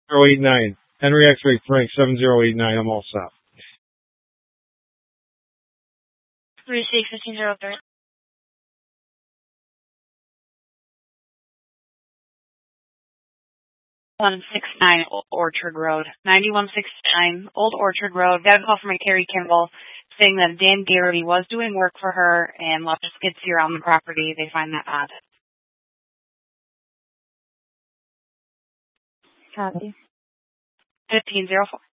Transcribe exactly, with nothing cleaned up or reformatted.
zero eight nine. Henry X-Ray Frank seven zero eight nine. I'm all set. three six fifteen zero three. one six nine Old Orchard Road. ninety-one sixty-nine Old Orchard Road. Got a call from a Carrie Kimball saying that Dan Garrity was doing work for her and left a skid steer on the property. They find that odd. Copy. fifteen zero four.